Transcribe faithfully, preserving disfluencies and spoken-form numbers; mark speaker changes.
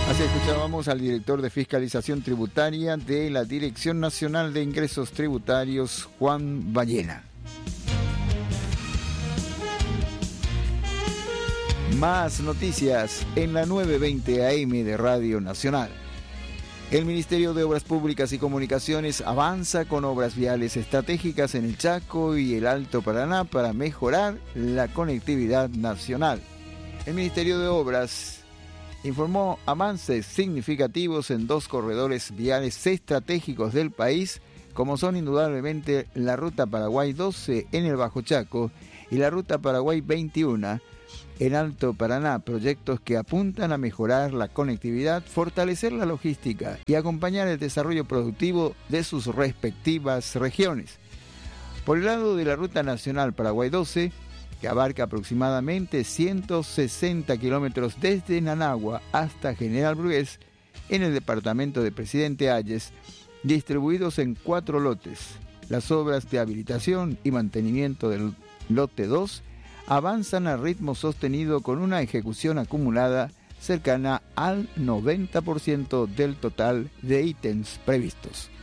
Speaker 1: Así escuchábamos al director de Fiscalización Tributaria de la Dirección Nacional de Ingresos Tributarios, Juan Ballena. Más noticias en la nueve veinte A M de Radio Nacional. El Ministerio de Obras Públicas y Comunicaciones avanza con obras viales estratégicas en el Chaco y el Alto Paraná para mejorar la conectividad nacional. El Ministerio de Obras informó avances significativos en dos corredores viales estratégicos del país, como son indudablemente la Ruta Paraguay doce en el Bajo Chaco y la Ruta Paraguay veintiuno en Alto Paraná, proyectos que apuntan a mejorar la conectividad, fortalecer la logística y acompañar el desarrollo productivo de sus respectivas regiones. Por el lado de la Ruta Nacional Paraguay doce, que abarca aproximadamente ciento sesenta kilómetros desde Nanagua hasta General Brugués, en el departamento de Presidente Hayes, distribuidos en cuatro lotes. Las obras de habilitación y mantenimiento del lote dos avanzan a ritmo sostenido con una ejecución acumulada cercana al noventa por ciento del total de ítems previstos.